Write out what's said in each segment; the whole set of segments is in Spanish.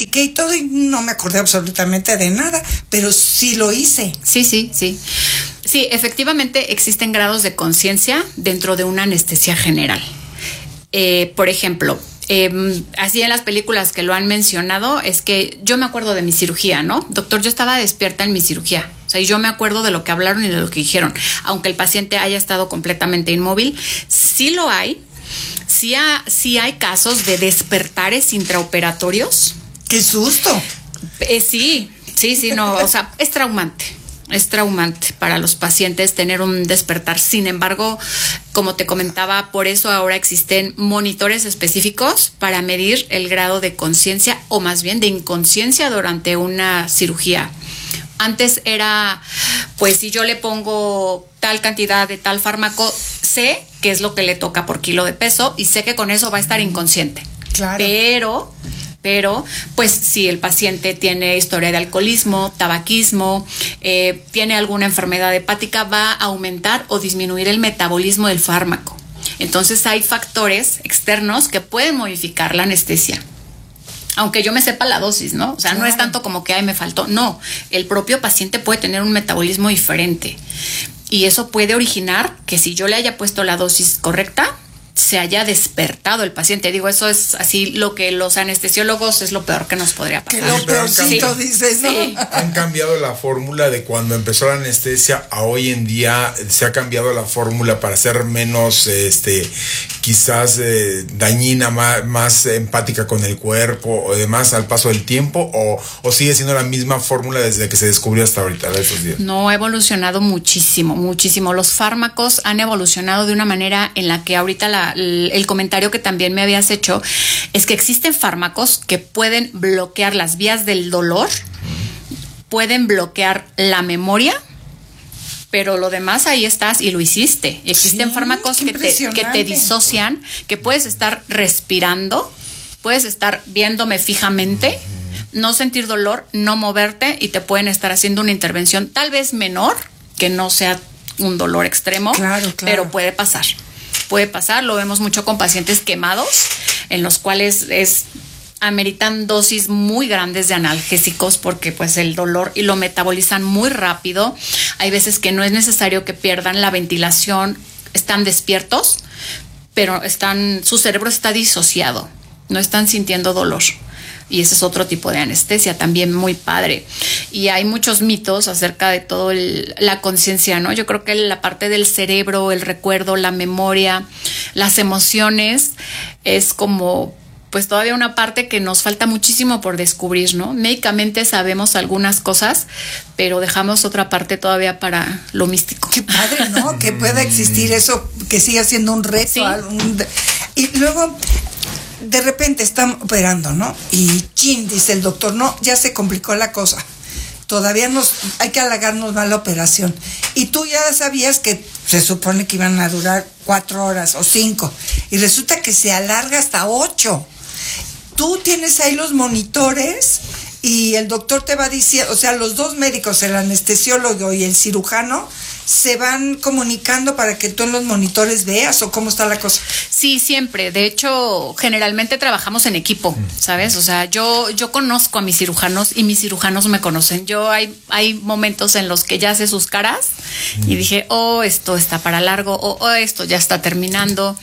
platiqué y todo y no me acordé absolutamente de nada, pero sí lo hice. Sí. Sí, efectivamente existen grados de conciencia dentro de una anestesia general. Por ejemplo, así en las películas que lo han mencionado, es que yo me acuerdo de mi cirugía, ¿no? Doctor, yo estaba despierta en mi cirugía. O sea, y yo me acuerdo de lo que hablaron y de lo que dijeron. Aunque el paciente haya estado completamente inmóvil, sí lo hay. Sí hay casos de despertares intraoperatorios. ¡Qué susto! Sí, no, o sea, es traumante. Es traumante para los pacientes tener un despertar. Sin embargo, como te comentaba, por eso ahora existen monitores específicos para medir el grado de conciencia o más bien de inconsciencia durante una cirugía. Antes era, pues si yo le pongo tal cantidad de tal fármaco, sé qué es lo que le toca por kilo de peso y sé que con eso va a estar inconsciente. Claro. Pero, pues si el paciente tiene historia de alcoholismo, tabaquismo, tiene alguna enfermedad hepática, va a aumentar o disminuir el metabolismo del fármaco. Entonces hay factores externos que pueden modificar la anestesia. Aunque yo me sepa la dosis, ¿no? O sea, claro. No es tanto como que, me faltó. No, el propio paciente puede tener un metabolismo diferente. Y eso puede originar que si yo le haya puesto la dosis correcta, se haya despertado el paciente. Digo, eso es así lo que los anestesiólogos es lo peor que nos podría pasar. Que lo peorcito dices, ¿no? Sí. Han cambiado la fórmula de cuando empezó la anestesia a hoy en día. Se ha cambiado la fórmula para ser menos, quizás dañina, más empática con el cuerpo o demás al paso del tiempo, o sigue siendo la misma fórmula desde que se descubrió hasta ahorita, de esos días. No, ha evolucionado muchísimo. Los fármacos han evolucionado de una manera en la que ahorita el comentario que también me habías hecho es que existen fármacos que pueden bloquear las vías del dolor, pueden bloquear la memoria, pero lo demás ahí estás y lo hiciste. Existen fármacos que te disocian, que puedes estar respirando, puedes estar viéndome fijamente, no sentir dolor, no moverte y te pueden estar haciendo una intervención tal vez menor, que no sea un dolor extremo, claro. Pero puede pasar. Lo vemos mucho con pacientes quemados, en los cuales ameritan dosis muy grandes de analgésicos porque pues el dolor y lo metabolizan muy rápido. Hay veces que no es necesario que pierdan la ventilación, están despiertos, pero su cerebro está disociado, no están sintiendo dolor. Y ese es otro tipo de anestesia también muy padre. Y hay muchos mitos acerca de todo la conciencia, ¿no? Yo creo que la parte del cerebro, el recuerdo, la memoria, las emociones, es como pues todavía una parte que nos falta muchísimo por descubrir, ¿no? Médicamente sabemos algunas cosas, pero dejamos otra parte todavía para lo místico. Qué padre, ¿no? Que pueda existir eso, que siga siendo un reto. Sí. Y luego de repente están operando, ¿no? Y chin, dice el doctor, no, ya se complicó la cosa. Todavía hay que alargarnos más la operación. Y tú ya sabías que se supone que iban a durar 4 horas o 5. Y resulta que se alarga hasta 8. Tú tienes ahí los monitores y el doctor te va diciendo, o sea, los dos médicos, el anestesiólogo y el cirujano, se van comunicando para que tú en los monitores veas, ¿o cómo está la cosa? Sí, siempre. De hecho, generalmente trabajamos en equipo, ¿sabes? O sea, yo conozco a mis cirujanos y mis cirujanos me conocen. Hay momentos en los que ya sé sus caras y dije, esto está para largo, esto ya está terminando.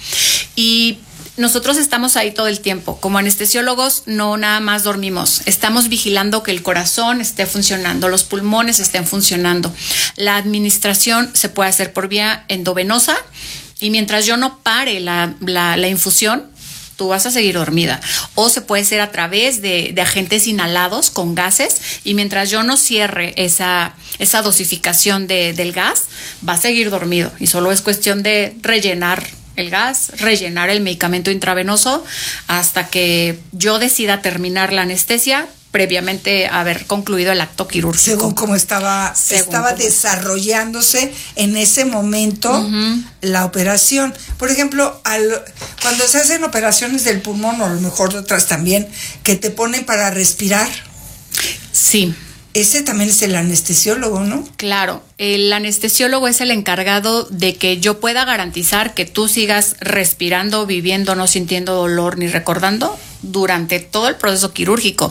Y nosotros estamos ahí todo el tiempo. Como anestesiólogos no nada más dormimos. Estamos vigilando que el corazón esté funcionando, los pulmones estén funcionando. La administración se puede hacer por vía endovenosa y mientras yo no pare la infusión, tú vas a seguir dormida. O se puede hacer a través de agentes inhalados con gases y mientras yo no cierre esa dosificación del gas, va a seguir dormido y solo es cuestión de rellenar el gas, rellenar el medicamento intravenoso hasta que yo decida terminar la anestesia previamente haber concluido el acto quirúrgico. Según cómo estaba desarrollándose en ese momento la operación. Por ejemplo, cuando se hacen operaciones del pulmón o a lo mejor de otras también, que te ponen para respirar. Sí. Ese también es el anestesiólogo, ¿no? Claro, el anestesiólogo es el encargado de que yo pueda garantizar que tú sigas respirando, viviendo, no sintiendo dolor ni recordando durante todo el proceso quirúrgico.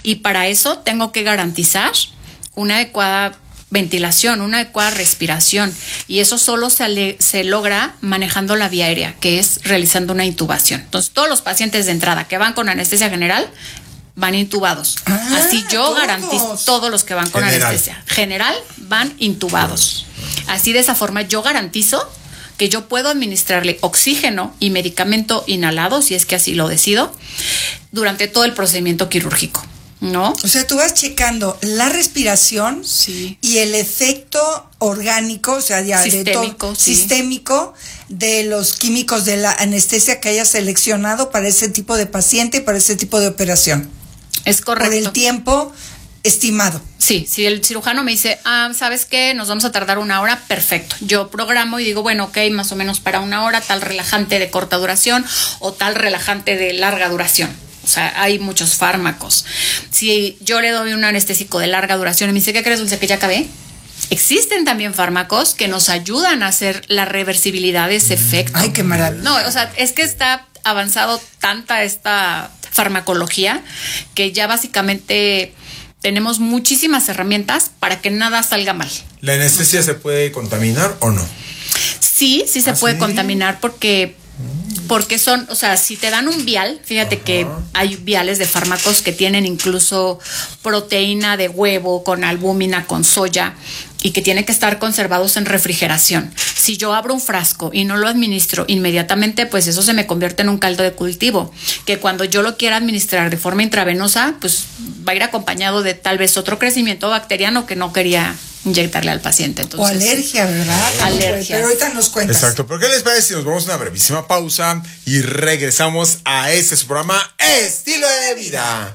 Y para eso tengo que garantizar una adecuada ventilación, una adecuada respiración, y eso solo se logra manejando la vía aérea, que es realizando una intubación. Entonces, todos los pacientes de entrada que van con anestesia general van intubados. Así yo garantizo, todos los que van con anestesia general van intubados. Así, de esa forma yo garantizo que yo puedo administrarle oxígeno y medicamento inhalado, si es que así lo decido, durante todo el procedimiento quirúrgico, ¿no? O sea, tú vas checando la respiración, sí, y el efecto orgánico, o sea, ya sistémico, sistémico de los químicos de la anestesia que hayas seleccionado para ese tipo de paciente y para ese tipo de operación. Es correcto. Por el tiempo estimado. Sí, si el cirujano me dice, ¿sabes qué? Nos vamos a tardar 1 hora, perfecto. Yo programo y digo, bueno, ok, más o menos para 1 hora, tal relajante de corta duración o tal relajante de larga duración. O sea, hay muchos fármacos. Si yo le doy un anestésico de larga duración y me dice, ¿qué crees, Dulce, que ya acabé? Existen también fármacos que nos ayudan a hacer la reversibilidad de ese efecto. Ay, qué maravilla. No, o sea, es que está avanzado tanta esta farmacología que ya básicamente tenemos muchísimas herramientas para que nada salga mal. ¿La anestesia se puede contaminar o no? Sí se puede contaminar porque son, o sea, si te dan un vial, fíjate que hay viales de fármacos que tienen incluso proteína de huevo con albúmina, con soya, y que tienen que estar conservados en refrigeración. Si yo abro un frasco y no lo administro inmediatamente, pues eso se me convierte en un caldo de cultivo, que cuando yo lo quiera administrar de forma intravenosa, pues va a ir acompañado de tal vez otro crecimiento bacteriano que no quería inyectarle al paciente. Entonces, o alergia, ¿verdad? Alergia. Pero ahorita nos cuentas. Exacto. ¿Pero qué les parece si nos vamos a una brevísima pausa y regresamos a su programa Estilo de Vida?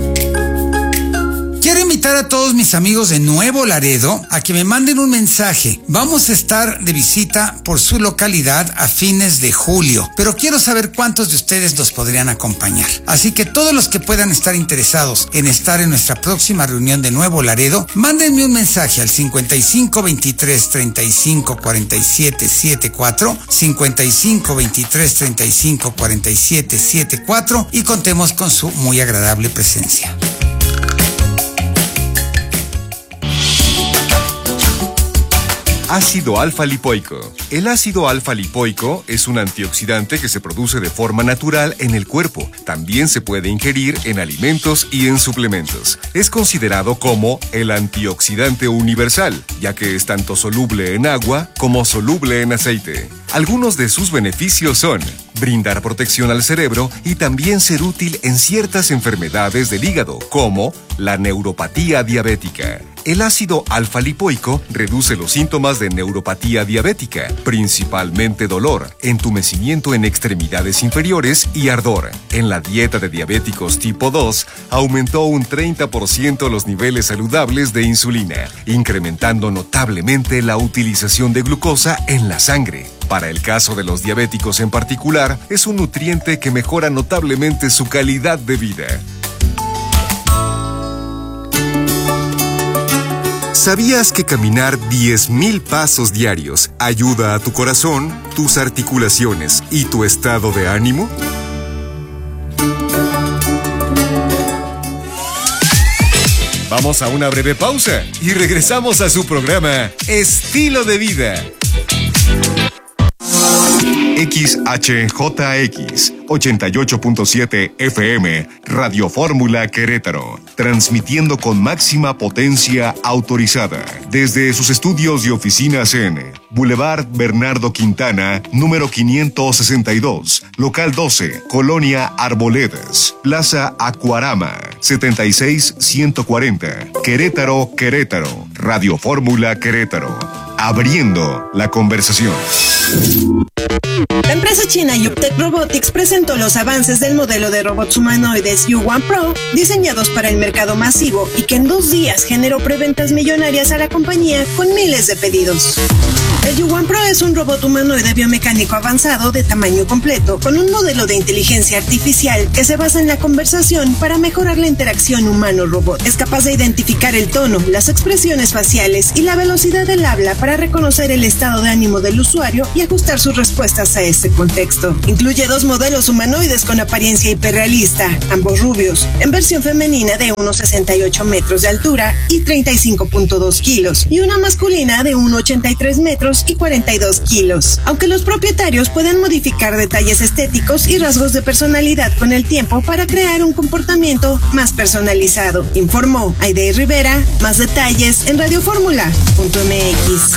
Quiero invitar a todos mis amigos de Nuevo Laredo a que me manden un mensaje. Vamos a estar de visita por su localidad a fines de julio, pero quiero saber cuántos de ustedes nos podrían acompañar. Así que todos los que puedan estar interesados en estar en nuestra próxima reunión de Nuevo Laredo, mándenme un mensaje al 55 23 35 47 74, 55 23 35 47 74, y contemos con su muy agradable presencia. Ácido alfa-lipoico. El ácido alfa-lipoico es un antioxidante que se produce de forma natural en el cuerpo. También se puede ingerir en alimentos y en suplementos. Es considerado como el antioxidante universal, ya que es tanto soluble en agua como soluble en aceite. Algunos de sus beneficios son brindar protección al cerebro y también ser útil en ciertas enfermedades del hígado, como la neuropatía diabética. El ácido alfa-lipoico reduce los síntomas de neuropatía diabética, principalmente dolor, entumecimiento en extremidades inferiores y ardor. En la dieta de diabéticos tipo 2, aumentó un 30% los niveles saludables de insulina, incrementando notablemente la utilización de glucosa en la sangre. Para el caso de los diabéticos en particular, es un nutriente que mejora notablemente su calidad de vida. ¿Sabías que caminar 10,000 pasos diarios ayuda a tu corazón, tus articulaciones y tu estado de ánimo? Vamos a una breve pausa y regresamos a su programa Estilo de Vida. XHJX 88.7 FM, Radio Fórmula Querétaro, transmitiendo con máxima potencia autorizada desde sus estudios y oficinas en Boulevard Bernardo Quintana, número 562, local 12, Colonia Arboledas, Plaza Acuarama, 76140, Querétaro, Querétaro, Radio Fórmula Querétaro, abriendo la conversación. La empresa china Yuptec Robotics presentó los avances del modelo de robots humanoides U1 Pro, diseñados para el mercado masivo y que en 2 días generó preventas millonarias a la compañía con miles de pedidos. El Yuan Pro es un robot humanoide biomecánico avanzado de tamaño completo, con un modelo de inteligencia artificial que se basa en la conversación para mejorar la interacción humano-robot. Es capaz de identificar el tono, las expresiones faciales y la velocidad del habla para reconocer el estado de ánimo del usuario y ajustar sus respuestas a este contexto. Incluye 2 modelos humanoides con apariencia hiperrealista, ambos rubios, en versión femenina de unos 68 metros de altura y 35.2 kilos, y una masculina de 1,83 metros y 42 kilos. Aunque los propietarios pueden modificar detalles estéticos y rasgos de personalidad con el tiempo para crear un comportamiento más personalizado, informó Aide Rivera. Más detalles en radioformula.mx.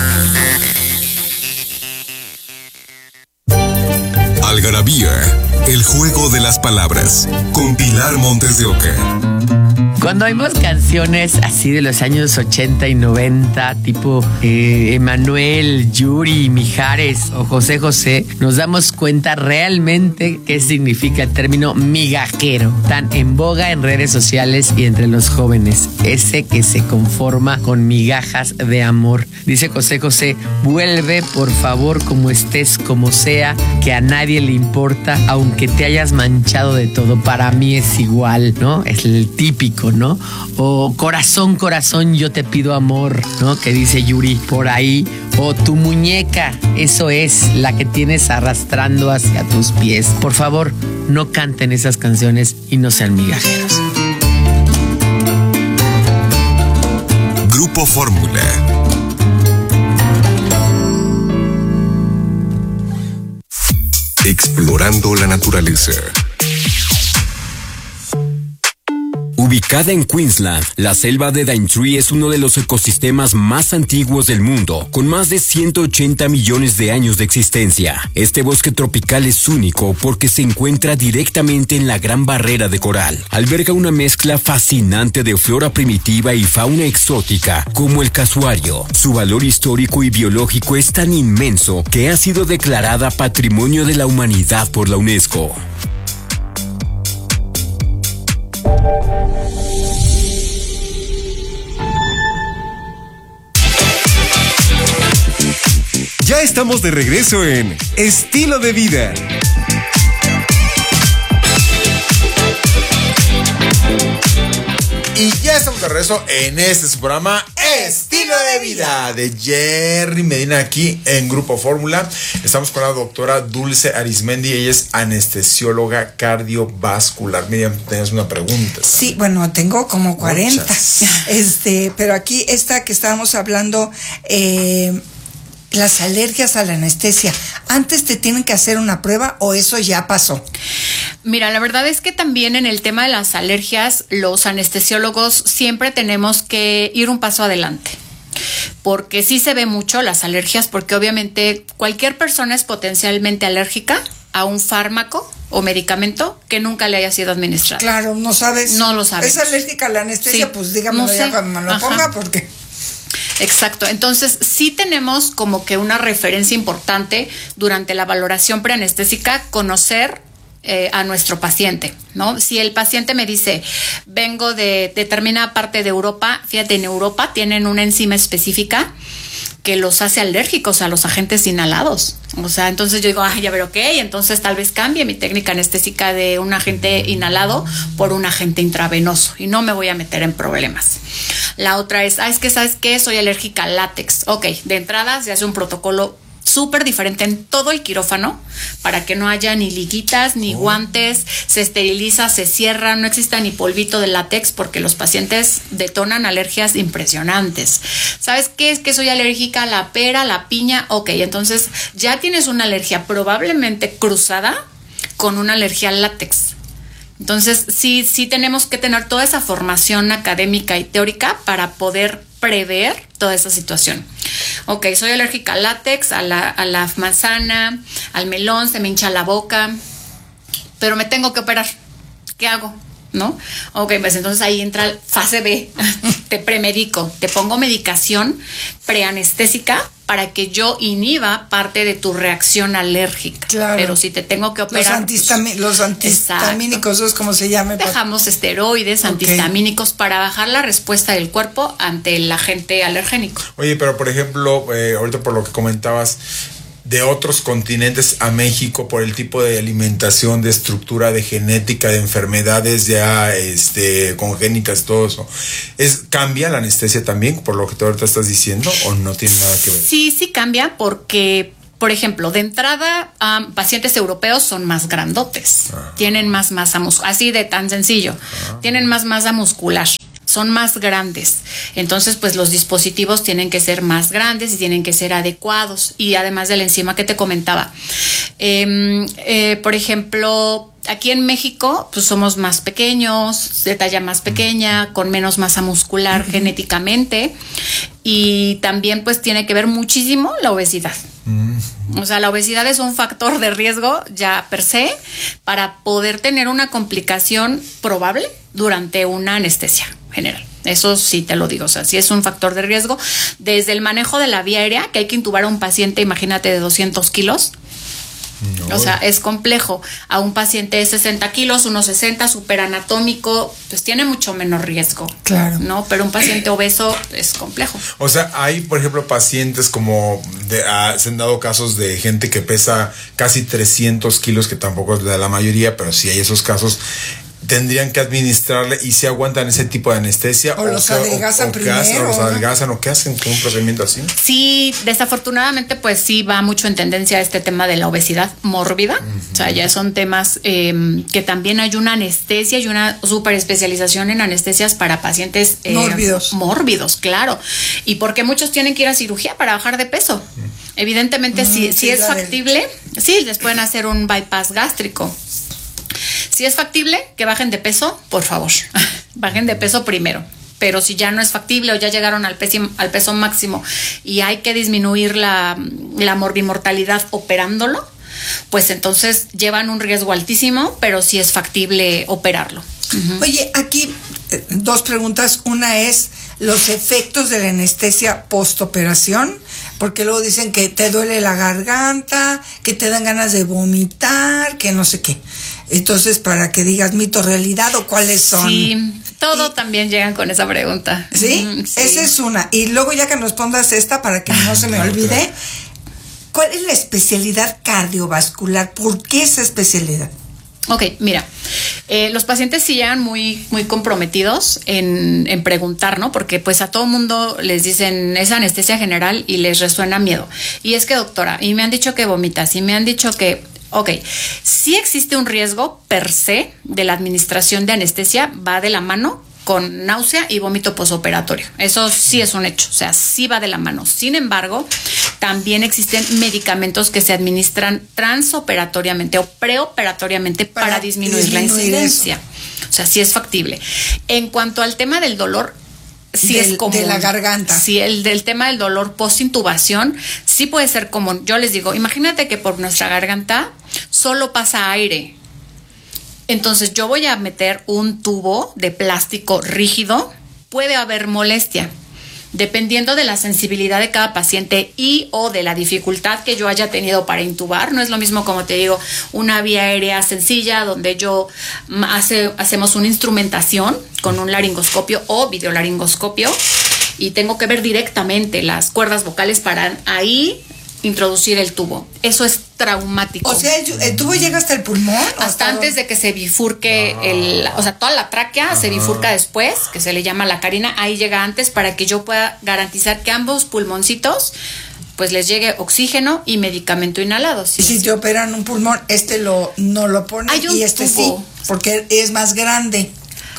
Algarabía, el juego de las palabras, con Pilar Montes de Oca. Cuando oímos canciones así de los años 80 y 90, tipo Emanuel, Yuri, Mijares o José José, nos damos cuenta realmente qué significa el término migajero, tan en boga en redes sociales y entre los jóvenes. Ese que se conforma con migajas de amor. Dice José José, vuelve por favor como estés, como sea, que a nadie le importa, aunque te hayas manchado de todo, para mí es igual, ¿no? Es el típico, ¿no? O corazón, corazón, yo te pido amor, ¿no? Que dice Yuri por ahí. O tu muñeca, eso es la que tienes arrastrando hacia tus pies. Por favor, no canten esas canciones y no sean migajeros. Grupo Fórmula. Explorando la naturaleza. Ubicada en Queensland, la selva de Daintree es uno de los ecosistemas más antiguos del mundo, con más de 180 millones de años de existencia. Este bosque tropical es único porque se encuentra directamente en la Gran Barrera de Coral. Alberga una mezcla fascinante de flora primitiva y fauna exótica, como el casuario. Su valor histórico y biológico es tan inmenso que ha sido declarada Patrimonio de la Humanidad por la UNESCO. Ya estamos de regreso en Estilo de Vida. Y ya estamos de regreso en este su programa Estilo de Vida de Jerry Medina aquí en Grupo Fórmula. Estamos con la doctora Dulce Arismendi, ella es anestesióloga cardiovascular. Miriam, tenías una pregunta. Sí, bueno, tengo como 40. Muchas. Pero aquí esta que estábamos hablando, las alergias a la anestesia, ¿antes te tienen que hacer una prueba o eso ya pasó? Mira, la verdad es que también en el tema de las alergias, los anestesiólogos siempre tenemos que ir un paso adelante. Porque sí se ve mucho las alergias, porque obviamente cualquier persona es potencialmente alérgica a un fármaco o medicamento que nunca le haya sido administrado. Claro, no sabes. No lo sabes. ¿Es alérgica a la anestesia? Sí, Pues dígamelo no sé. ya cuando me lo Ajá. ponga, porque... Exacto, entonces sí tenemos como que una referencia importante durante la valoración preanestésica, conocer a nuestro paciente, ¿no? Si el paciente me dice, vengo de determinada parte de Europa, fíjate, en Europa tienen una enzima específica que los hace alérgicos a los agentes inhalados. O sea, entonces yo digo, ya ver, ok, entonces tal vez cambie mi técnica anestésica de un agente inhalado por un agente intravenoso y no me voy a meter en problemas. La otra es, es que ¿sabes qué? Soy alérgica al látex. Ok, de entrada se hace un protocolo súper diferente en todo el quirófano para que no haya ni liguitas ni guantes, se esteriliza, se cierra, no exista ni polvito de látex porque los pacientes detonan alergias impresionantes. ¿Sabes qué? Es que soy alérgica a la pera, la piña. Ok, entonces ya tienes una alergia probablemente cruzada con una alergia al látex. Entonces sí tenemos que tener toda esa formación académica y teórica para poder prever toda esa situación. Ok, soy alérgica al látex, a la manzana, al melón, se me hincha la boca, pero me tengo que operar. ¿Qué hago? ¿No? Ok, pues entonces ahí entra fase B. Te premedico, te pongo medicación preanestésica para que yo inhiba parte de tu reacción alérgica. Claro. Pero si te tengo que operar... Los antihistamínicos, eso es como se llama. Dejamos esteroides, antihistamínicos para bajar la respuesta del cuerpo ante el agente alergénico. Oye, pero por ejemplo, ahorita por lo que comentabas, de otros continentes a México, por el tipo de alimentación, de estructura, de genética, de enfermedades ya congénitas, todo eso, ¿cambia la anestesia también, por lo que tú ahorita estás diciendo, o no tiene nada que ver? Sí cambia porque, por ejemplo, de entrada, pacientes europeos son más grandotes, tienen más masa muscular, así de tan sencillo, tienen más masa muscular. Son más grandes, entonces pues los dispositivos tienen que ser más grandes y tienen que ser adecuados, y además de la enzima que te comentaba, por ejemplo, aquí en México pues somos más pequeños, de talla más pequeña, con menos masa muscular genéticamente, y también pues tiene que ver muchísimo la obesidad. O sea, la obesidad es un factor de riesgo ya per se para poder tener una complicación probable durante una anestesia general. Eso sí te lo digo, o sea, sí es un factor de riesgo. Desde el manejo de la vía aérea, que hay que intubar a un paciente, imagínate, de 200 kilos. No. O sea, es complejo. A un paciente de 60 kilos, 1,60, súper anatómico, pues tiene mucho menos riesgo. Claro. ¿No? Pero un paciente obeso es complejo. O sea, hay, por ejemplo, pacientes como se han dado casos de gente que pesa casi 300 kilos, que tampoco es de la mayoría, pero sí hay esos casos. ¿Tendrían que administrarle y si aguantan ese tipo de anestesia? O los adelgazan primero. O los adelgazan, ¿o qué hacen con un procedimiento así? Sí, desafortunadamente pues sí va mucho en tendencia este tema de la obesidad mórbida. O sea, ya son temas que también hay una anestesia y una super especialización en anestesias para pacientes mórbidos, claro. Y porque muchos tienen que ir a cirugía para bajar de peso. Evidentemente, si es factible, sí, les pueden hacer un bypass gástrico. Si es factible que bajen de peso, por favor, bajen de peso primero. Pero si ya no es factible o ya llegaron al peso máximo y hay que disminuir la morbimortalidad operándolo, pues entonces llevan un riesgo altísimo, pero sí es factible operarlo. Oye, aquí 2 preguntas. Una es los efectos de la anestesia postoperación, porque luego dicen que te duele la garganta, que te dan ganas de vomitar, que no sé qué. Entonces, para que digas mito, realidad, o cuáles son. Sí, también llegan con esa pregunta. ¿Sí? Sí, esa es una. Y luego ya que nos respondas esta, para que no se me olvide, ¿cuál es la especialidad cardiovascular? ¿Por qué esa especialidad? Ok, mira, los pacientes sí llegan muy, muy comprometidos en preguntar, ¿no? Porque pues a todo mundo les dicen es anestesia general y les resuena miedo. Y es que, doctora, y me han dicho que vomitas, y me han dicho que... Ok, sí existe un riesgo per se de la administración de anestesia, va de la mano con náusea y vómito posoperatorio. Eso sí es un hecho, o sea, sí va de la mano. Sin embargo, también existen medicamentos que se administran transoperatoriamente o preoperatoriamente para disminuir la incidencia. O sea, sí es factible. En cuanto al tema del dolor, sí es común. De la garganta. Sí, del tema del dolor post-intubación sí puede ser común. Yo les digo, imagínate que por nuestra garganta solo pasa aire. Entonces yo voy a meter un tubo de plástico rígido. Puede haber molestia. Dependiendo de la sensibilidad de cada paciente y o de la dificultad que yo haya tenido para intubar. No es lo mismo, como te digo, una vía aérea sencilla donde yo hacemos una instrumentación con un laringoscopio o videolaringoscopio y tengo que ver directamente las cuerdas vocales para ahí introducir el tubo. Eso es traumático. O sea, ¿el tubo llega hasta el pulmón? Hasta antes de que se bifurque o sea, toda la tráquea se bifurca después, que se le llama la carina, ahí llega antes para que yo pueda garantizar que ambos pulmoncitos pues les llegue oxígeno y medicamento inhalado. ¿Sí? Y si te operan un pulmón, no lo ponen y este tubo. Sí, porque es más grande.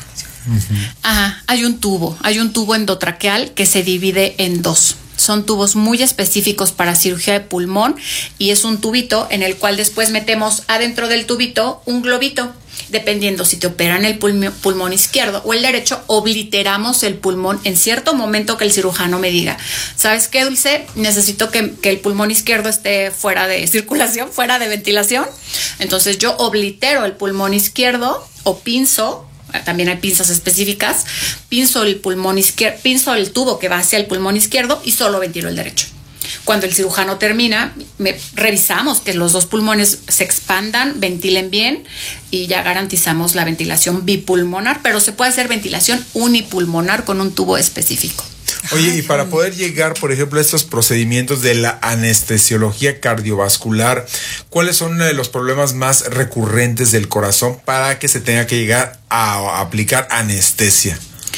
Ajá, hay un tubo endotraqueal que se divide en 2. Son tubos muy específicos para cirugía de pulmón y es un tubito en el cual después metemos adentro del tubito un globito. Dependiendo si te operan el pulmón izquierdo o el derecho, obliteramos el pulmón en cierto momento que el cirujano me diga, ¿sabes qué, Dulce? Necesito que el pulmón izquierdo esté fuera de circulación, fuera de ventilación. Entonces yo oblitero el pulmón izquierdo o pinzo. También hay pinzas específicas, pinzo el pulmón izquierdo, pinzo el tubo que va hacia el pulmón izquierdo y solo ventilo el derecho. Cuando el cirujano termina, revisamos que los 2 pulmones se expandan, ventilen bien y ya garantizamos la ventilación bipulmonar, pero se puede hacer ventilación unipulmonar con un tubo específico. Oye, y para poder llegar, por ejemplo, a estos procedimientos de la anestesiología cardiovascular, ¿cuáles son los problemas más recurrentes del corazón para que se tenga que llegar a aplicar anestesia?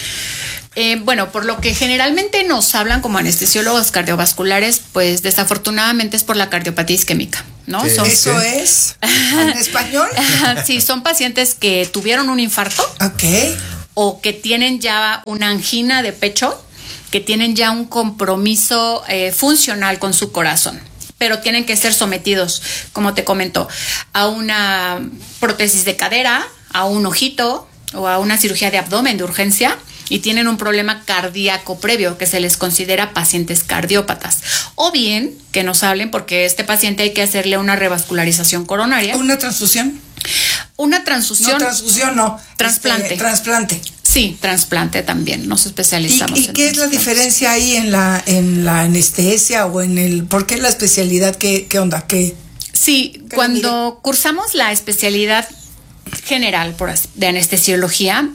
Bueno, por lo que generalmente nos hablan como anestesiólogos cardiovasculares, pues desafortunadamente es por la cardiopatía isquémica, ¿no? ¿Eso es en español? Sí, son pacientes que tuvieron un infarto. Ok. O que tienen ya una angina de pecho, que tienen ya un compromiso funcional con su corazón, pero tienen que ser sometidos, como te comento, a una prótesis de cadera, a un ojito o a una cirugía de abdomen de urgencia y tienen un problema cardíaco previo que se les considera pacientes cardiópatas. O bien que nos hablen porque este paciente hay que hacerle una revascularización coronaria. ¿Una transfusión? Una transfusión. No, transfusión no. Trasplante. Trasplante. Sí, trasplante también, nos especializamos. ¿Y qué es la diferencia ahí en la anestesia o en el, por qué la especialidad? ¿Qué onda? Sí, cuando cursamos la especialidad general de anestesiología,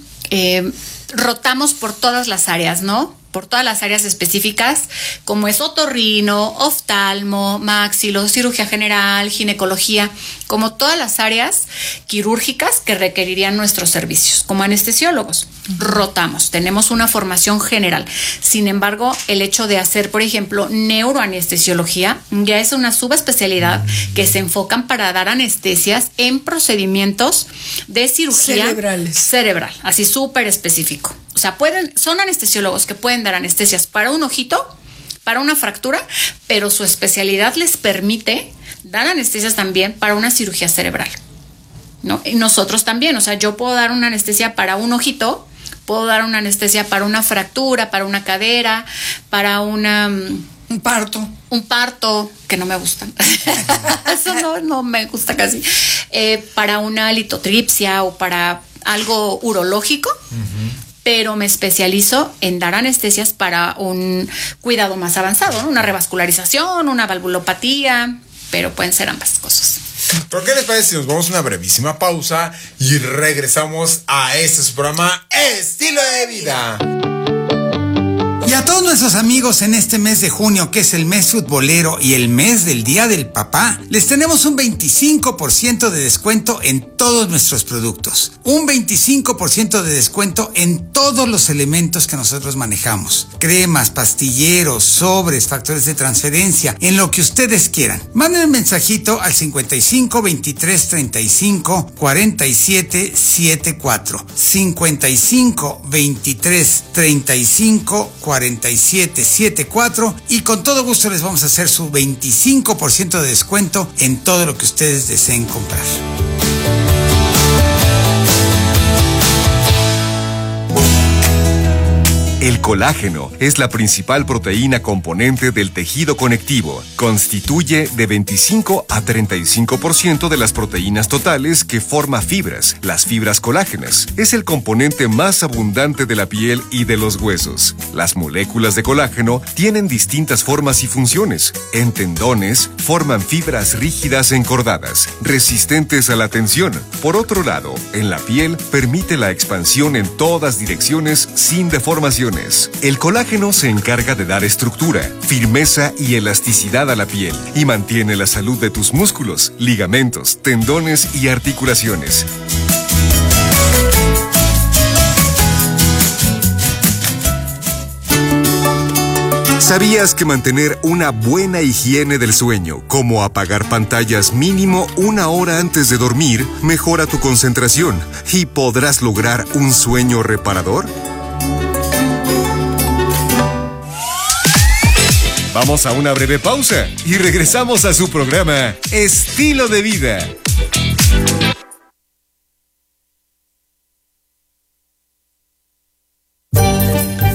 rotamos por todas las áreas, ¿no? Por todas las áreas específicas, como es otorrino, oftalmo, maxilo, cirugía general, ginecología, como todas las áreas quirúrgicas que requerirían nuestros servicios. Como anestesiólogos, rotamos, tenemos una formación general. Sin embargo, el hecho de hacer, por ejemplo, neuroanestesiología, ya es una subespecialidad que se enfocan para dar anestesias en procedimientos de cirugía cerebral, así súper específico. O sea, son anestesiólogos que pueden dar anestesias para un ojito, para una fractura, pero su especialidad les permite dar anestesias también para una cirugía cerebral, ¿no? Y nosotros también, o sea, yo puedo dar una anestesia para un ojito, puedo dar una anestesia para una fractura, para una cadera, para un parto, que no me gusta. Eso no me gusta casi. Para una litotripsia o para algo urológico. Pero me especializo en dar anestesias para un cuidado más avanzado, ¿no? Una revascularización, una valvulopatía, pero pueden ser ambas cosas. ¿Pero qué les parece si nos vamos a una brevísima pausa y regresamos a este su programa Estilo de Vida? Y a todos nuestros amigos en este mes de junio, que es el mes futbolero y el mes del Día del Papá, les tenemos un 25% de descuento en todos nuestros productos. Un 25% de descuento en todos los elementos que nosotros manejamos. Cremas, pastilleros, sobres, factores de transferencia, en lo que ustedes quieran. Manden un mensajito al 55 23 35 47 74. 55 23 35 4774 y con todo gusto les vamos a hacer su 25% de descuento en todo lo que ustedes deseen comprar. El colágeno es la principal proteína componente del tejido conectivo. Constituye de 25 a 35% de las proteínas totales que forma fibras, las fibras colágenas. Es el componente más abundante de la piel y de los huesos. Las moléculas de colágeno tienen distintas formas y funciones. En tendones, forman fibras rígidas encordadas, resistentes a la tensión. Por otro lado, en la piel, permite la expansión en todas direcciones sin deformación. El colágeno se encarga de dar estructura, firmeza y elasticidad a la piel y mantiene la salud de tus músculos, ligamentos, tendones y articulaciones. ¿Sabías que mantener una buena higiene del sueño, como apagar pantallas mínimo 1 hora antes de dormir, mejora tu concentración y podrás lograr un sueño reparador? Vamos a una breve pausa y regresamos a su programa Estilo de Vida.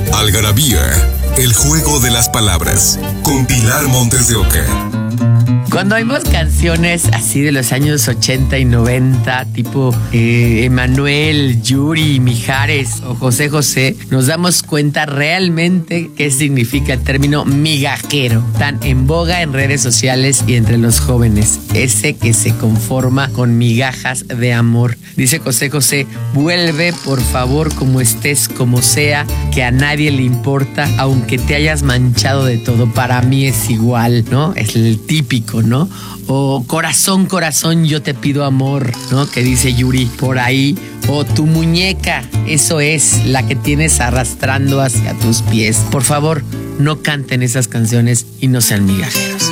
Algarabía, el juego de las palabras, con Pilar Montes de Oca. Cuando oímos canciones así de los años 80 y 90, tipo Emanuel, Yuri, Mijares o José José, nos damos cuenta realmente qué significa el término migajero, tan en boga en redes sociales y entre los jóvenes. Ese que se conforma con migajas de amor. Dice José José, vuelve por favor como estés, como sea, que a nadie le importa, aunque te hayas manchado de todo. Para mí es igual, ¿no? Es el típico, ¿no? O corazón, corazón, yo te pido amor, ¿no? Que dice Yuri por ahí. O tu muñeca, eso es la que tienes arrastrando hacia tus pies. Por favor, no canten esas canciones y no sean migajeros.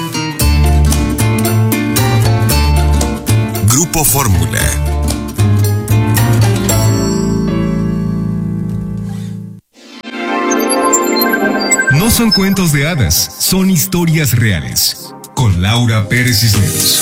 Grupo Fórmula. No son cuentos de hadas, son historias reales. Con Laura Pérez Cisneros.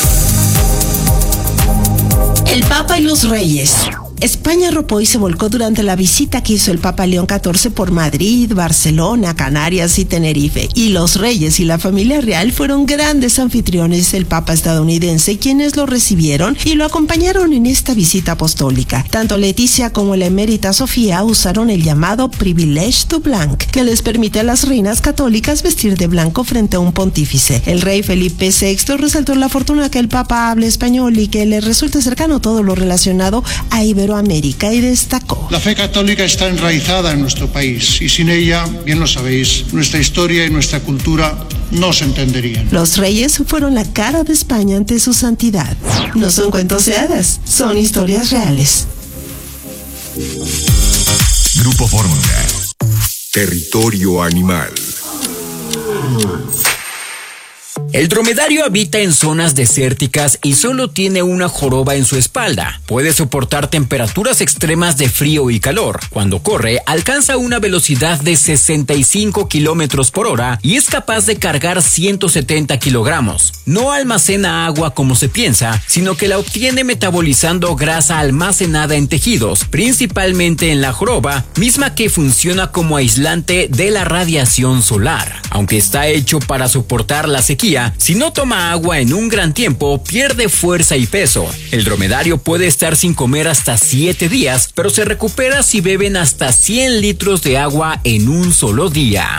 El Papa y los Reyes. España arropó y se volcó durante la visita que hizo el Papa León XIV por Madrid, Barcelona, Canarias y Tenerife. Y los reyes y la familia real fueron grandes anfitriones del Papa estadounidense, quienes lo recibieron y lo acompañaron en esta visita apostólica. Tanto Leticia como la emérita Sofía usaron el llamado privilège du blanc, que les permite a las reinas católicas vestir de blanco frente a un pontífice. El rey Felipe VI resaltó la fortuna que el Papa hable español y que le resulte cercano todo lo relacionado a Iberoamérica y destacó: la fe católica está enraizada en nuestro país y sin ella, bien lo sabéis, nuestra historia y nuestra cultura no se entenderían. Los reyes fueron la cara de España ante su santidad. No son cuentos de hadas, son historias reales. Grupo Fórmula. Territorio animal. El dromedario habita en zonas desérticas y solo tiene una joroba en su espalda. Puede soportar temperaturas extremas de frío y calor. Cuando corre, alcanza una velocidad de 65 kilómetros por hora y es capaz de cargar 170 kilogramos. No almacena agua como se piensa, sino que la obtiene metabolizando grasa almacenada en tejidos, principalmente en la joroba, misma que funciona como aislante de la radiación solar. Aunque está hecho para soportar la sequía, si no toma agua en un gran tiempo, pierde fuerza y peso. El dromedario puede estar sin comer hasta 7 días, pero se recupera si beben hasta 100 litros de agua en un solo día.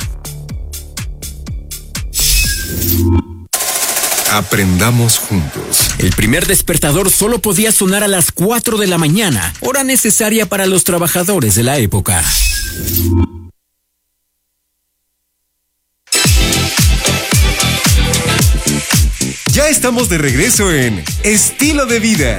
Aprendamos juntos. El primer despertador solo podía sonar a las 4 de la mañana, hora necesaria para los trabajadores de la época. Ya estamos de regreso en Estilo de Vida.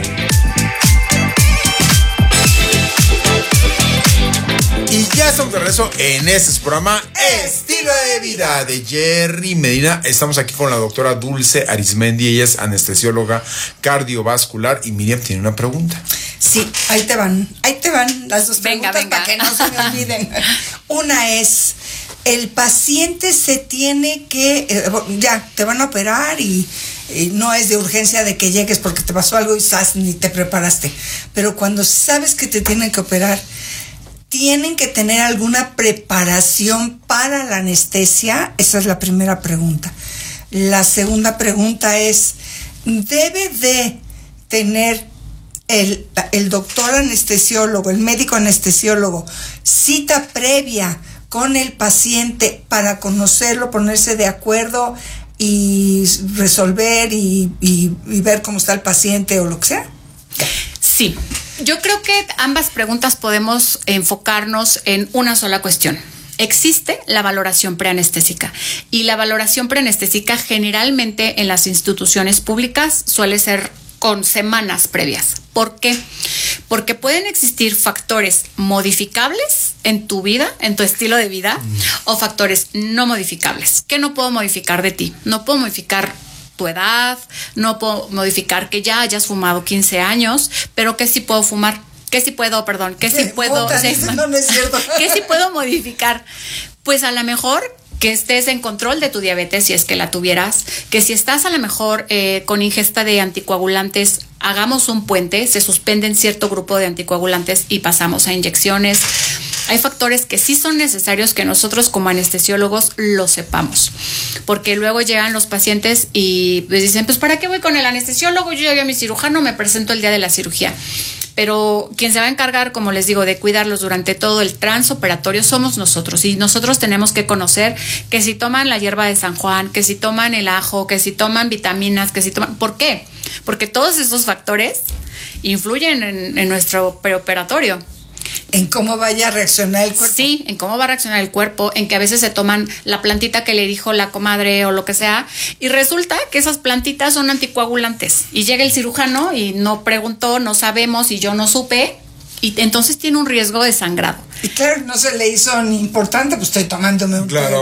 Y ya estamos de regreso en este programa Estilo de Vida de Jerry Medina. Estamos aquí con la doctora Dulce Arizmendi. Ella es anestesióloga cardiovascular. Y Miriam tiene una pregunta. Sí, ahí te van las dos preguntas. Venga. Para que no se me olviden. Una es, el paciente se tiene que, ya, te van a operar y no es de urgencia de que llegues porque te pasó algo y ni te preparaste. Pero cuando sabes que te tienen que operar, ¿tienen que tener alguna preparación para la anestesia? Esa es la primera pregunta. La segunda pregunta es, ¿debe de tener el doctor anestesiólogo, el médico anestesiólogo, cita previa con el paciente para conocerlo, ponerse de acuerdo y resolver y ver cómo está el paciente o lo que sea? Sí, yo creo que ambas preguntas podemos enfocarnos en una sola cuestión. Existe la valoración preanestésica y la valoración preanestésica generalmente en las instituciones públicas suele ser con semanas previas. ¿Por qué? Porque pueden existir factores modificables en tu vida, en tu estilo de vida, o factores no modificables. ¿Qué no puedo modificar de ti? No puedo modificar tu edad, no puedo modificar que ya hayas fumado 15 años, pero que sí puedo fumar. ¿Qué sí puedo No es cierto. ¿Qué sí puedo modificar? Pues a lo mejor que estés en control de tu diabetes, si es que la tuvieras, que si estás a lo mejor con ingesta de anticoagulantes, hagamos un puente, se suspenden cierto grupo de anticoagulantes y pasamos a inyecciones. Hay factores que sí son necesarios que nosotros como anestesiólogos lo sepamos, porque luego llegan los pacientes y les dicen, pues ¿para qué voy con el anestesiólogo? Yo ya vi a mi cirujano, me presento el día de la cirugía. Pero quien se va a encargar, como les digo, de cuidarlos durante todo el transoperatorio somos nosotros, y nosotros tenemos que conocer que si toman la hierba de San Juan, que si toman el ajo, que si toman vitaminas, que si toman... ¿Por qué? Porque todos esos factores influyen en nuestro preoperatorio. En cómo vaya a reaccionar el cuerpo. Sí, en cómo va a reaccionar el cuerpo, en que a veces se toman la plantita que le dijo la comadre o lo que sea, y resulta que esas plantitas son anticoagulantes. Y llega el cirujano y no preguntó, no sabemos, y yo no supe, y entonces tiene un riesgo de sangrado. Y claro, no se le hizo ni importante, pues estoy tomándome un té de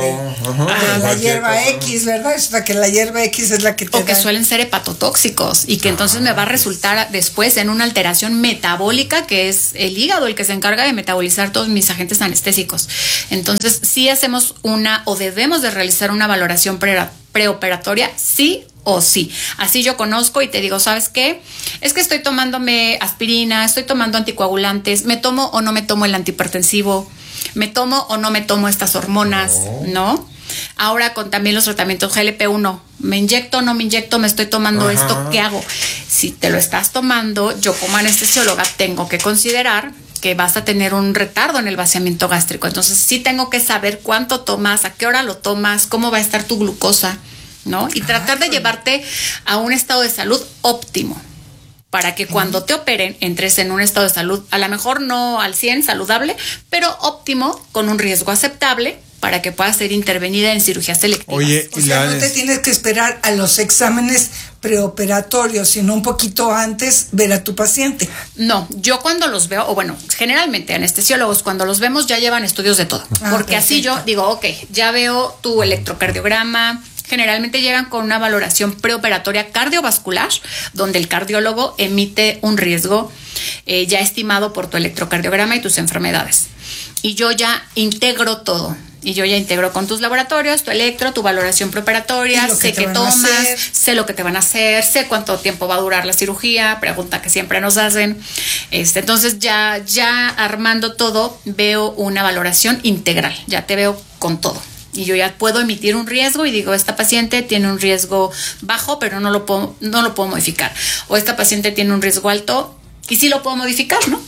la hierba cosa, X, ¿verdad? O sea, que la hierba X es la que te o que suelen ser hepatotóxicos y que entonces me va a resultar después en una alteración metabólica, que es el hígado el que se encarga de metabolizar todos mis agentes anestésicos. Entonces, sí hacemos o debemos de realizar una valoración preoperatoria, sí o sí. Así yo conozco y te digo, ¿sabes qué? Es que estoy tomándome aspirina, estoy tomando anticoagulantes, me tomo o no me tomo el antihipertensivo, me tomo o no me tomo estas hormonas, ¿no? Ahora con también los tratamientos GLP-1, me inyecto o no me inyecto, me estoy tomando esto, ¿qué hago? Si te lo estás tomando, yo como anestesióloga tengo que considerar que vas a tener un retardo en el vaciamiento gástrico. Entonces sí tengo que saber cuánto tomas, a qué hora lo tomas, cómo va a estar tu glucosa, ¿no? Y tratar de llevarte a un estado de salud óptimo, para que cuando te operen entres en un estado de salud, a lo mejor no al 100 saludable, pero óptimo, con un riesgo aceptable, para que pueda ser intervenida en cirugías selectivas. Oye, o sea, no te tienes que esperar a los exámenes preoperatorios, sino un poquito antes ver a tu paciente. No, yo cuando los veo, o bueno, generalmente anestesiólogos cuando los vemos ya llevan estudios de todo, porque perfecto. Así yo digo, ok, ya veo tu electrocardiograma. Generalmente llegan con una valoración preoperatoria cardiovascular, donde el cardiólogo emite un riesgo ya estimado por tu electrocardiograma y tus enfermedades. Y yo ya integro todo. Y yo ya integro con tus laboratorios, tu electro, tu valoración preoperatoria, sé qué tomas, sé lo que te van a hacer, sé cuánto tiempo va a durar la cirugía, pregunta que siempre nos hacen. Entonces ya armando todo, veo una valoración integral, ya te veo con todo. Y yo ya puedo emitir un riesgo y digo, esta paciente tiene un riesgo bajo, pero no lo puedo modificar. O esta paciente tiene un riesgo alto y sí lo puedo modificar, ¿no?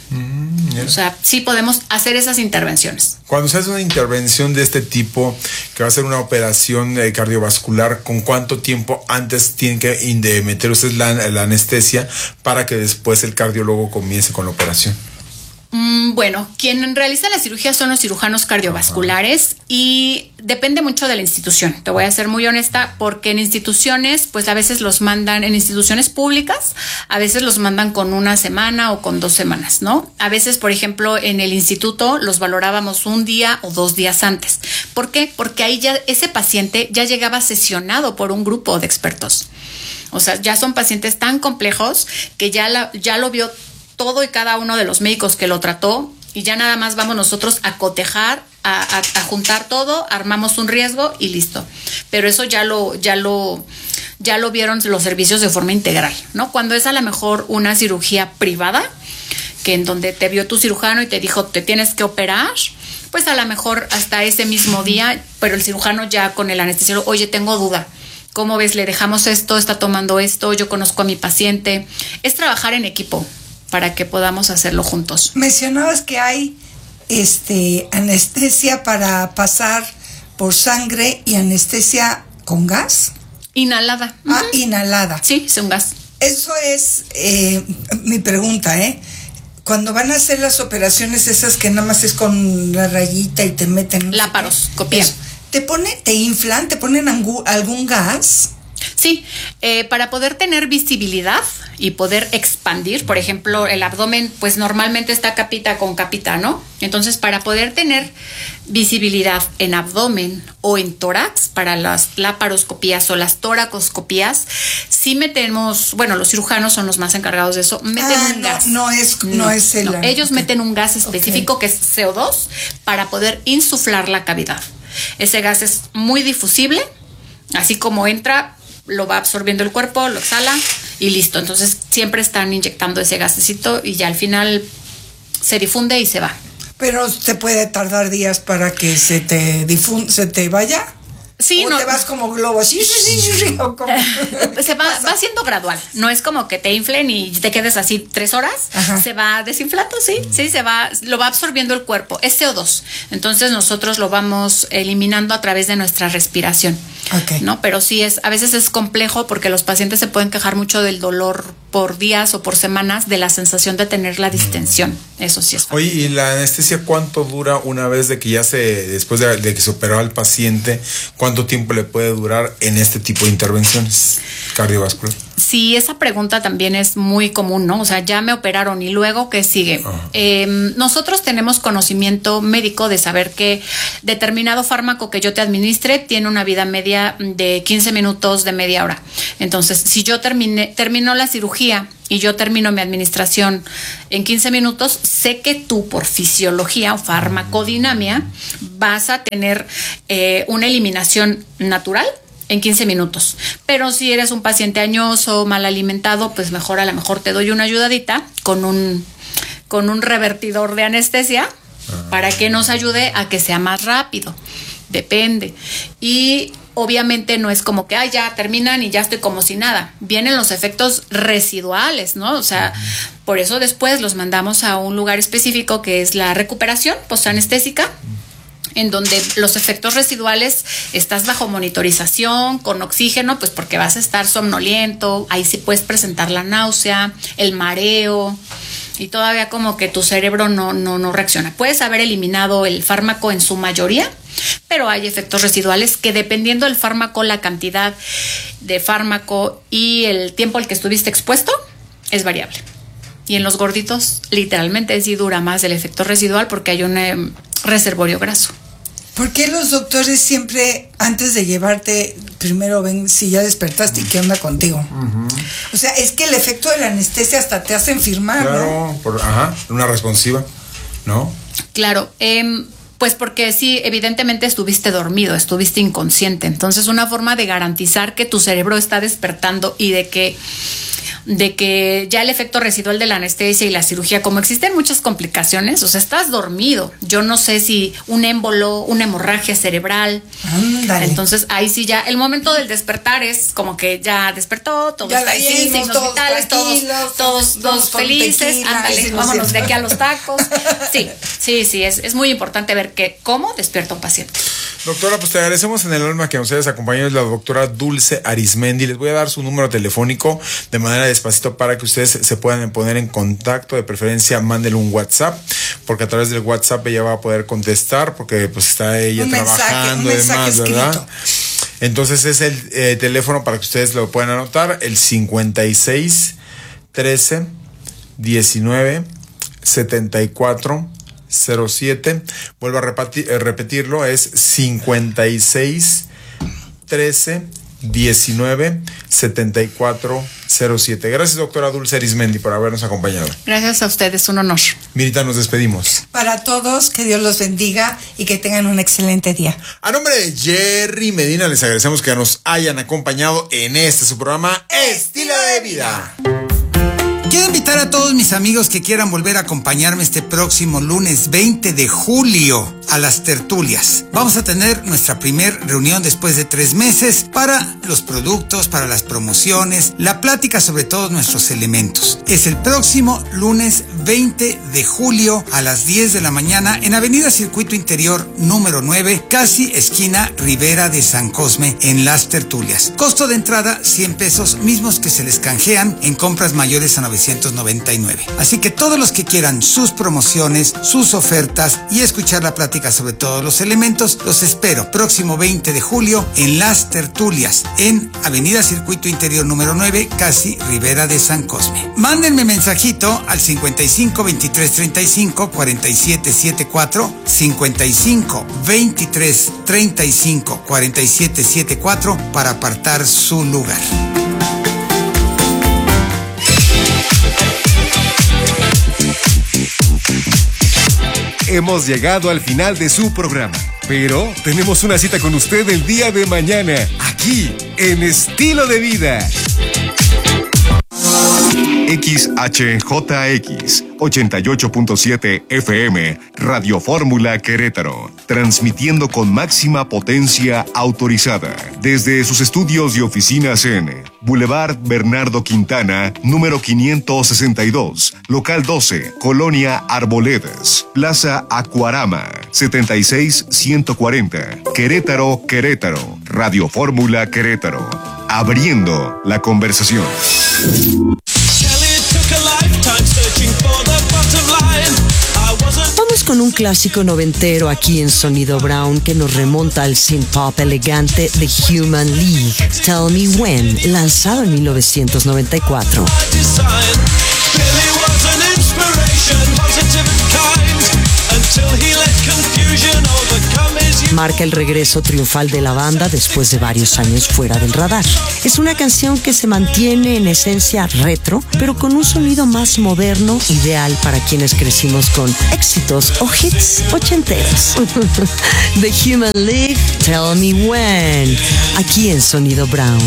O sea, sí podemos hacer esas intervenciones. Cuando se hace una intervención de este tipo, que va a ser una operación cardiovascular, ¿con cuánto tiempo antes tienen que meter ustedes la anestesia para que después el cardiólogo comience con la operación? Bueno, quien realiza la cirugía son los cirujanos cardiovasculares y depende mucho de la institución. Te voy a ser muy honesta, porque en instituciones, pues a veces los mandan, en instituciones públicas, a veces los mandan con una semana o con 2 semanas, ¿no? A veces, por ejemplo, en el instituto los valorábamos 1 día o 2 días antes. ¿Por qué? Porque ahí ya ese paciente ya llegaba sesionado por un grupo de expertos. O sea, ya son pacientes tan complejos que ya lo vio todo y cada uno de los médicos que lo trató, y ya nada más vamos nosotros a cotejar, a juntar todo, armamos un riesgo y listo. Pero eso ya lo vieron los servicios de forma integral, ¿no? Cuando es a lo mejor una cirugía privada, que en donde te vio tu cirujano y te dijo, te tienes que operar, pues a lo mejor hasta ese mismo día, pero el cirujano ya con el anestesiólogo, oye, tengo duda, ¿cómo ves? Le dejamos esto, está tomando esto, yo conozco a mi paciente. Es trabajar en equipo para que podamos hacerlo juntos. Mencionabas que hay anestesia para pasar por sangre y anestesia con gas. Inhalada. Inhalada. Sí, es un gas. Eso es mi pregunta, Cuando van a hacer las operaciones esas que nada más es con la rayita y te meten... Laparoscopía. ¿Te inflan? ¿Te ponen algún gas? Sí, para poder tener visibilidad y poder expandir, por ejemplo, el abdomen, pues normalmente está capita con capita, ¿no? Entonces, para poder tener visibilidad en abdomen o en tórax, para las laparoscopías o las toracoscopías, sí metemos, bueno, los cirujanos son los más encargados de eso, meten un gas. No es el... Ellos meten un gas específico que es CO2 para poder insuflar la cavidad. Ese gas es muy difusible, así como entra, lo va absorbiendo el cuerpo, lo exhala y listo. Entonces siempre están inyectando ese gasecito y ya al final se difunde y se va. Pero se puede tardar días para que se te vaya. Sí, ¿O no, te vas como globo? Sí, o como... va siendo gradual. No es como que te inflen y te quedes así 3 horas. Ajá. Se va desinflando, sí, lo va absorbiendo el cuerpo. Es CO2. Entonces nosotros lo vamos eliminando a través de nuestra respiración. Okay. ¿No? Pero sí a veces es complejo porque los pacientes se pueden quejar mucho del dolor por días o por semanas, de la sensación de tener la distensión. Eso sí es fácil. Oye, ¿y la anestesia cuánto dura una vez de que después de que se operó al paciente, cuánto tiempo le puede durar en este tipo de intervenciones cardiovasculares? Sí, esa pregunta también es muy común, ¿no? O sea, ya me operaron y luego, ¿qué sigue? Nosotros tenemos conocimiento médico de saber que determinado fármaco que yo te administre tiene una vida media de 15 minutos, de media hora. Entonces, si yo termino la cirugía y yo termino mi administración en 15 minutos, sé que tú por fisiología o farmacodinamia vas a tener una eliminación natural en 15 minutos. Pero si eres un paciente añoso, mal alimentado, pues mejor a lo mejor te doy una ayudadita con un revertidor de anestesia para que nos ayude a que sea más rápido. Depende. Y obviamente no es como que ya terminan y ya estoy como si nada. Vienen los efectos residuales, ¿no? O sea, por eso después los mandamos a un lugar específico que es la recuperación postanestésica, en donde los efectos residuales estás bajo monitorización, con oxígeno, pues porque vas a estar somnoliento, ahí sí puedes presentar la náusea, el mareo, y todavía como que tu cerebro no reacciona. Puedes haber eliminado el fármaco en su mayoría, pero hay efectos residuales que, dependiendo del fármaco, la cantidad de fármaco y el tiempo al que estuviste expuesto, es variable. Y en los gorditos, literalmente sí dura más el efecto residual porque hay un reservorio graso. ¿Por qué los doctores siempre, antes de llevarte, primero ven si ya despertaste y qué onda contigo? Uh-huh. O sea, es que el efecto de la anestesia hasta te hacen firmar, claro, ¿no? Una responsiva, ¿no? Claro, pues porque sí, evidentemente estuviste dormido, estuviste inconsciente. Entonces, una forma de garantizar que tu cerebro está despertando y de que ya el efecto residual de la anestesia y la cirugía, como existen muchas complicaciones, o sea, estás dormido. Yo no sé si un émbolo, una hemorragia cerebral. Ándale. Entonces, ahí sí ya, el momento del despertar es como que ya despertó, todo ya está bien, signos vitales, todos felices, ándale, vámonos de aquí a los tacos. Sí, es muy importante ver cómo despierta un paciente. Doctora, pues te agradecemos en el alma que nos hayas acompañado. Es la doctora Dulce Arizmendi. Les voy a dar su número telefónico de manera despacito para que ustedes se puedan poner en contacto. De preferencia, mándenle un WhatsApp, porque a través del WhatsApp ella va a poder contestar, porque pues está ella trabajando y demás, ¿verdad? Entonces es el teléfono para que ustedes lo puedan anotar, el 56 13 19 74 07. Vuelvo a repetirlo, es 56 13 19 74 07. Gracias, doctora Dulce Arizmendi, por habernos acompañado. Gracias a ustedes, un honor. Mirita, nos despedimos. Para todos, que Dios los bendiga y que tengan un excelente día. A nombre de Jerry Medina, les agradecemos que nos hayan acompañado en su programa Estilo de Vida. Quiero invitar a todos mis amigos que quieran volver a acompañarme este próximo lunes 20 de julio a las tertulias. Vamos a tener nuestra primer reunión después de 3 meses para los productos, para las promociones, la plática sobre todos nuestros elementos. Es el próximo lunes 20 de julio a las 10 de la mañana en Avenida Circuito Interior número 9, casi esquina Ribera de San Cosme, en las tertulias. Costo de entrada 100 pesos, mismos que se les canjean en compras mayores a 999. Así que todos los que quieran sus promociones, sus ofertas y escuchar la plática sobre todos los elementos, los espero próximo 20 de julio en las tertulias en Avenida Circuito Interior número 9, casi Ribera de San Cosme. Mándenme mensajito al 55 23 35 47 74, 55 23 35 47 74 para apartar su lugar. Hemos llegado al final de su programa, pero tenemos una cita con usted el día de mañana, aquí en Estilo de Vida. XHJX 88.7 FM, Radio Fórmula Querétaro, transmitiendo con máxima potencia autorizada desde sus estudios y oficinas en Boulevard Bernardo Quintana, número 562, local 12, Colonia Arboledas, Plaza Acuarama, 76140, Querétaro, Querétaro, Radio Fórmula Querétaro, abriendo la conversación. Vamos con un clásico noventero aquí en Sonido Brown que nos remonta al synth pop elegante The Human League, Tell Me When, lanzado en 1994. Marca el regreso triunfal de la banda después de varios años fuera del radar. Es una canción que se mantiene en esencia retro, pero con un sonido más moderno, ideal para quienes crecimos con éxitos o hits ochenteros. The Human League, Tell Me When, aquí en Sonido Brown.